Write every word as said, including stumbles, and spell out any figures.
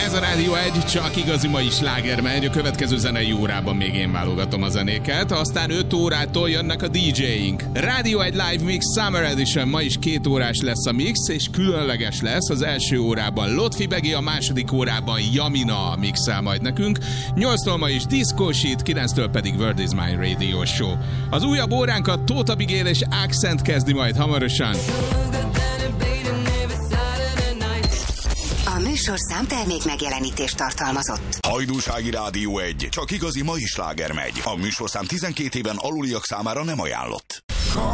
Ez a Rádió egy, csak igazi mai sláger megy. A következő zenei órában még én válogatom a zenéket, aztán öt órától jönnek a dé jéink. Rádió egy Live Mix Summer Edition, ma is két órás lesz a mix, és különleges lesz. Az első órában Lotfi Begi, a második órában Jamina mixel majd nekünk. nyolctól ma is Disco Sheet, kilenctől pedig World is My Radio Show. Az újabb óránkat Tóth Abigail és Accent kezdi majd hamarosan. A műsorszám termék megjelenítést tartalmazott. Hajdúsági Rádió egy, csak igazi mai sláger megy. A műsorszám tizenkét éven aluliak számára nem ajánlott.